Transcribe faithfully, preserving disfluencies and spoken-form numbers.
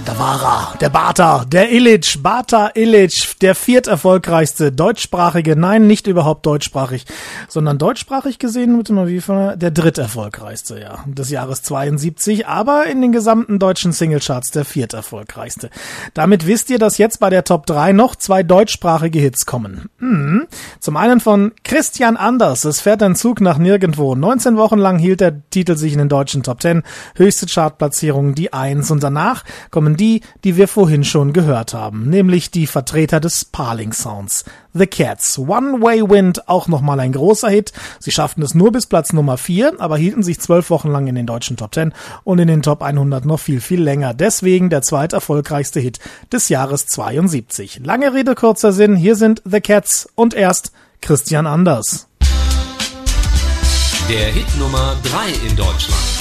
Da war er, der Bata, der Illich, Bata Illich, der vierterfolgreichste deutschsprachige, nein, nicht überhaupt deutschsprachig, sondern deutschsprachig gesehen, bitte mal wie von der dritterfolgreichste, ja, des Jahres zweiundsiebzig, aber in den gesamten deutschen Singlecharts der vierterfolgreichste. Damit wisst ihr, dass jetzt bei der Top drei noch zwei deutschsprachige Hits kommen. Mhm. Zum einen von Christian Anders, es fährt ein Zug nach nirgendwo. neunzehn Wochen lang hielt der Titel sich in den deutschen Top zehn, höchste Chartplatzierung die eins und danach kommen die, die wir vorhin schon gehört haben, nämlich die Vertreter des Sparling-Sounds. The Cats, One Way Wind, auch nochmal ein großer Hit. Sie schafften es nur bis Platz Nummer vier, aber hielten sich zwölf Wochen lang in den deutschen Top zehn und in den Top hundert noch viel, viel länger. Deswegen der zweiterfolgreichste Hit des Jahres zweiundsiebzig. Lange Rede, kurzer Sinn, hier sind The Cats und erst Christian Anders. Der Hit Nummer drei in Deutschland.